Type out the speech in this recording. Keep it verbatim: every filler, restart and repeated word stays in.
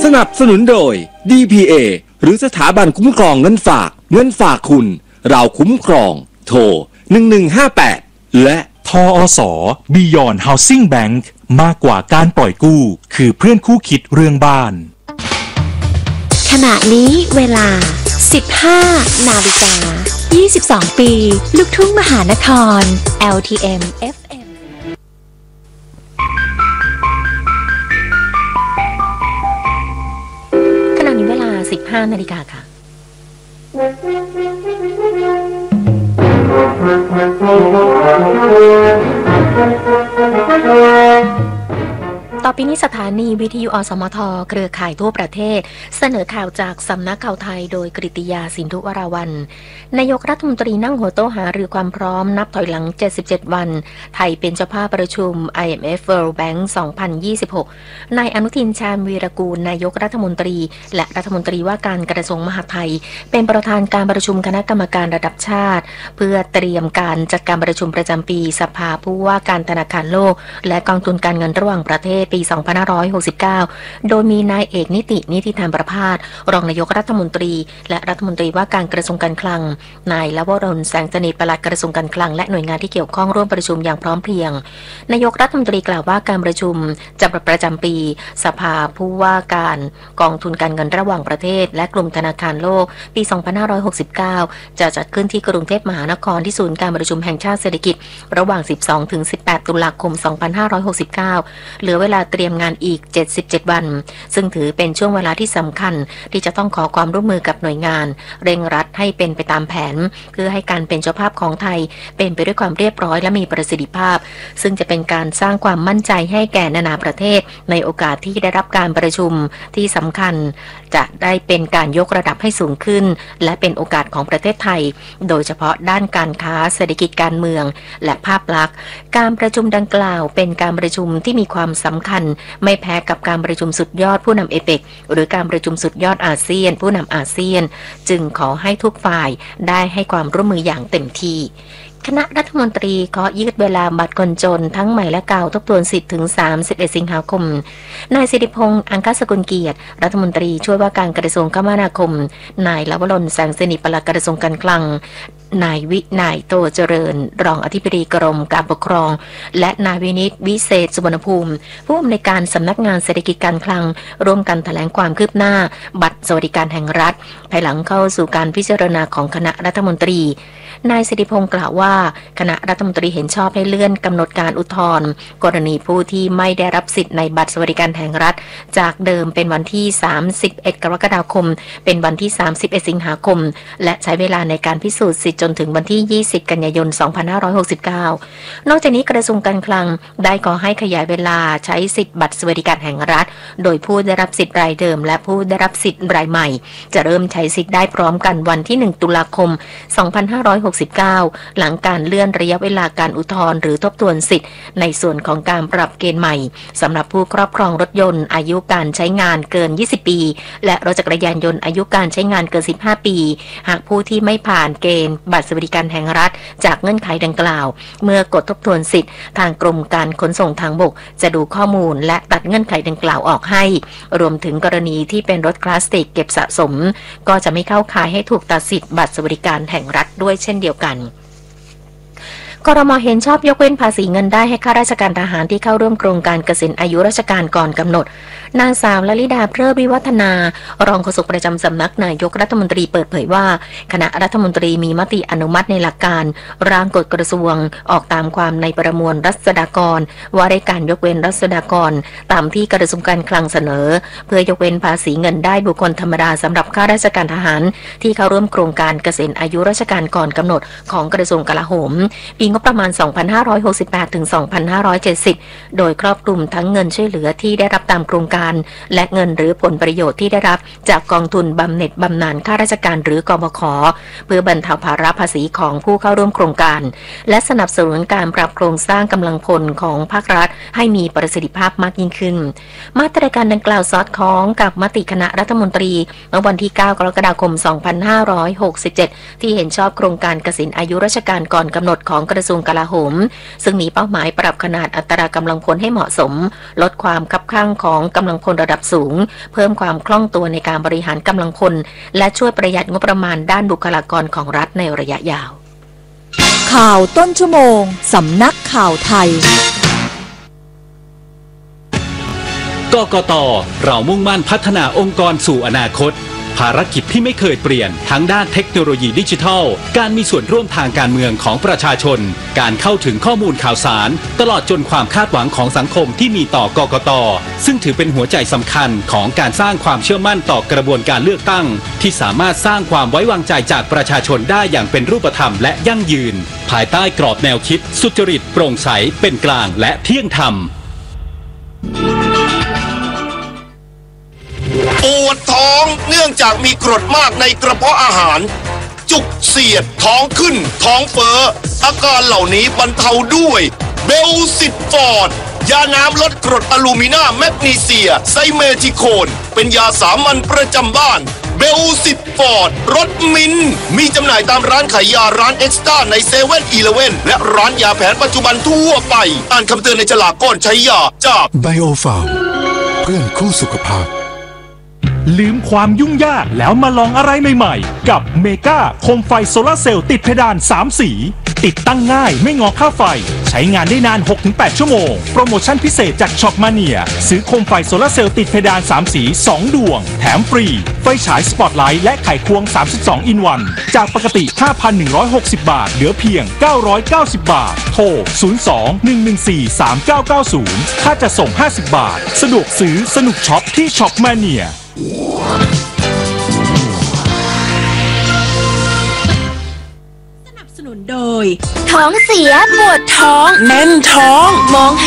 นับสนุนโดย ดี พี เอ หรือสถาบันคุ้มครองเงินฝากเงินฝากคุณเราคุ้มครองโทรหนึ่งหนึ่งห้าแปดและทอส Beyond Housing Bank มากกว่าการปล่อยกู้คือเพื่อนคู่คิดเรื่องบ้านขณะนี้เวลา สิบห้า นาฬิกา ยี่สิบสอง ปีลูกทุ่งมหานคร แอล ที เอ็ม เอฟ เอ็ม ขณะนี้เวลา สิบห้า นาฬิกาค่ะต่อไปนี้สถานีวิทยุอสมทเครือข่ายทั่วประเทศเสนอข่าวจากสำนักข่าวไทยโดยกฤติยาสินธุวราวัลย์นายกรัฐมนตรีนั่งหัวโต๊ะหารือความพร้อมนับถอยหลังเจ็ดสิบเจ็ดวันไทยเป็นเจ้าภาพประชุม ไอ เอ็ม เอฟ World Bank สองพันยี่สิบหกนายอนุทินชาญวีรกูลนายกรัฐมนตรีและรัฐมนตรีว่าการกระทรวงมหาดไทยเป็นประธานการประชุมคณะกรรมการระดับชาติเพื่อเตรียมการจัดการประชุมประจำปีสภาผู้ว่าการธนาคารโลกและกองทุนการเงินระหว่างประเทศปีสองพันห้าร้อยหกสิบเก้าโดยมีนายเอกนิตินิติธรรมประภาสรองนายกรัฐมนตรีและรัฐมนตรีว่าการกระทรวงการคลังนายลวรนแสงสนิทปลัดกระทรวงการคลังและหน่วยงานที่เกี่ยวข้องร่วมประชุมอย่างพร้อมเพรียงนายกรัฐมนตรีกล่าวว่าการประชุมจัดประจำปีสภาผู้ว่าการกองทุนการเงินระหว่างประเทศและกลุ่มธนาคารโลกปีสองพันห้าร้อยหกสิบเก้าจะจัดขึ้นที่กรุงเทพมหานครที่ศูนย์การประชุมแห่งชาติเศรษฐกิจระหว่าง สิบสองถึงสิบแปด ตุลาคม สองพันห้าร้อยหกสิบเก้าเหลือเวลาเตรียมงานอีกเจ็ดสิบเจ็ดวันซึ่งถือเป็นช่วงเวลาที่สำคัญที่จะต้องขอความร่วมมือกับหน่วยงานเร่งรัดให้เป็นไปตามแผนเพื่อให้การเป็นเจ้าภาพของไทยเป็นไปด้วยความเรียบร้อยและมีประสิทธิภาพซึ่งจะเป็นการสร้างความมั่นใจให้แก่นานาประเทศในโอกาสที่ได้รับการประชุมที่สำคัญจะได้เป็นการยกระดับให้สูงขึ้นและเป็นโอกาสของประเทศไทยโดยเฉพาะด้านการค้าเศรษฐกิจการเมืองและภาพลักษณ์การประชุมดังกล่าวเป็นการประชุมที่มีความสำคัญไม่แพ้กับการประชุมสุดยอดผู้นำเอเปกหรือการประชุมสุดยอดอาเซียนผู้นำอาเซียนจึงขอให้ทุกฝ่ายได้ให้ความร่วมมืออย่างเต็มที่คณะรัฐมนตรีขอยืดเวลาบัตรคนจนทั้งใหม่และเก่าทบทวนสิทธิ์ถึงสามสิบเอ็ดสิงหาคมนายสิริพงษ์อังคสกุลเกียรติรัฐมนตรีช่วยว่าการกระทรวงคมนาคมนายลวรนแสงสนิทปลัดกระทรวงการคลังนายวินัยโตเจริญรองอธิบดีกรมการปกครองและนายวินิตวิเศษสุวรรณภูมิผู้อำนวยการสำนักงานเศรษฐกิจการคลังร่วมกันแถลงความคืบหน้าบัตรสวัสดิการแห่งรัฐภายหลังเข้าสู่การพิจารณาของคณะรัฐมนตรีนายสิริพงษ์กล่าวว่าคณะรัฐมนตรีเห็นชอบให้เลื่อนกำหนดการอุทธรณ์กรณีผู้ที่ไม่ได้รับสิทธิ์ในบัตรสวัสดิการแห่งรัฐจากเดิมเป็นวันที่สามสิบเอ็ดกรกฎาคมเป็นวันที่สามสิบเอ็ดสิงหาคมและใช้เวลาในการพิสูจน์สิทธิ์จนถึงวันที่ยี่สิบกันยายนสองพันห้าร้อยหกสิบเก้านอกจากนี้กระทรวงการคลังได้ขอให้ขยายเวลาใช้สิทธิ์บัตรสวัสดิการแห่งรัฐโดยผู้ได้รับสิทธิ์รายเดิมและผู้ได้รับสิทธิ์รายใหม่จะเริ่มใช้สิทธิ์ได้พร้อมกันวันที่หนึ่งตุลาคมสองพันห้าร้อยหกสิบเก้าหลังการเลื่อนระยะเวลาการอุทธรณ์หรือทบทวนสิทธิ์ในส่วนของการปรับเกณฑ์ใหม่สำหรับผู้ครอบครองรถยนต์อายุการใช้งานเกินยี่สิบปีและรถจักรยานยนต์อายุการใช้งานเกินสิบห้าปีหากผู้ที่ไม่ผ่านเกณฑ์บัตรสวัสดิการแห่งรัฐจากเงื่อนไขดังกล่าวเมื่อกดทบทวนสิทธิ์ทางกรมการขนส่งทางบกจะดูข้อมูลและตัดเงื่อนไขดังกล่าวออกให้รวมถึงกรณีที่เป็นรถคลาสสิกเก็บสะสมก็จะไม่เข้าข่ายให้ถูกตัดสิทธิ์บัตรสวัสดิการแห่งรัฐด้วยเช่นเดียวกันครม.เห็นชอบยกเว้นภาษีเงินได้ให้ข้าราชการทหารที่เข้าร่วมโครงการเกษียณอายุราชการก่อนกำหนดนางสาวลลิดาเพลิดวิวัฒนารองโฆษกประจำสำนักนายกรัฐมนตรีเปิดเผยว่าคณะรัฐมนตรีมีมติอนุมัติในหลักการร่างกฎกระทรวงออกตามความในประมวลรัษฎากรว่าด้วยการยกเว้นรัษฎากรตามที่กระทรวงการคลังเสนอเพื่อยกเว้นภาษีเงินได้บุคคลธรรมดาสำหรับข้าราชการทหารที่เข้าร่วมโครงการเกษียณอายุราชการก่อนกำหนดของกระทรวงกลาโหมปีงบประมาณ สองพันห้าร้อยหกสิบแปด ถึง สองพันห้าร้อยเจ็ดสิบ โดยครอบคลุมทั้งเงินช่วยเหลือที่ได้รับตามโครงการและเงินหรือผลประโยชน์ที่ได้รับจากกองทุนบำเหน็จบำนาญข้าราชการหรือกบข.เพื่อบรรเทาภาระภาษีของผู้เข้าร่วมโครงการและสนับสนุนการปรับโครงสร้างกำลังพลของภาครัฐให้มีประสิทธิภาพมากยิ่งขึ้นมาตรการดังกล่าวสอดคล้องกับมติคณะรัฐมนตรีเมื่อวันที่เก้ากรกฎาคมสองพันห้าร้อยหกสิบเจ็ดที่เห็นชอบโครงการเกษียณอายุราชการก่อนกำหนดของกระระทรวงกลาโหมซึ่งมีเป้าหมายปรับขนาดอัตรากำลังพลให้เหมาะสมลดความคับข้างของกำลังพลระดับสูงเพิ่มความคล่องตัวในการบริหารกำลังพลและช่วยประหยัดงบประมาณด้านบุคลากรของรัฐในระยะยาวข่าวต้นชั่วโมงสำนักข่าวไทยกกต.เรามุ่งมั่นพัฒนาองค์กรสู่อนาคตภารกิจที่ไม่เคยเปลี่ยนทั้งด้านเทคโนโลยีดิจิทัลการมีส่วนร่วมทางการเมืองของประชาชนการเข้าถึงข้อมูลข่าวสารตลอดจนความคาดหวังของสังคมที่มีต่อกกต.ซึ่งถือเป็นหัวใจสำคัญของการสร้างความเชื่อมั่นต่อกระบวนการเลือกตั้งที่สามารถสร้างความไว้วางใจจากประชาชนได้อย่างเป็นรูปธรรมและยั่งยืนภายใต้กรอบแนวคิดสุจริตโปร่งใสเป็นกลางและเที่ยงธรรมปวดท้องเนื่องจากมีกรดมากในกระเพาะอาหารจุกเสียดท้องขึ้นท้องเฟ้ออาการเหล่านี้บรรเทาด้วยเบลซิตฟอร์ดยาน้ำลดกรดอะลูมินาแมกนีเซียไซเมทิโคนเป็นยาสามัญประจำบ้านเบลซิตฟอร์ดรสมินมีจำหน่ายตามร้านขายยาร้านเอ็กซ์ต้าในเซเว่นอีเลฟเว่นและร้านยาแผนปัจจุบันทั่วไปอ่านคำเตือนในฉลากก่อนใช้ยาจากไบโอฟาร์มเพื่อนคู่สุขภาพลืมความยุ่งยากแล้วมาลองอะไรใหม่ๆกับเมกาโคมไฟโซลาร์เซลล์ติดเพดานสามสีติดตั้งง่ายไม่งอค่าไฟใช้งานได้นาน หกถึงแปด ชั่วโมงโปรโมชั่นพิเศษจากช็อปมาเนียซื้อโคมไฟโซลาร์เซลล์ติดเพดานสามสีสองดวงแถมฟรีไฟฉายสปอตไลท์และไขควงสามสิบสองอินวันจากปกติ ห้าพันหนึ่งร้อยหกสิบ บาทเหลือเพียงเก้าร้อยเก้าสิบ บาทโทรศูนย์ สอง หนึ่ง หนึ่ง สี่ สาม เก้า เก้า ศูนย์ค่าจะส่งห้าสิบบาทสะดวกซื้อสนุกช็อปที่ช็อปมาเนียสนับสนุนโดยท้องเสียปวดท้องแน่นท้องมองห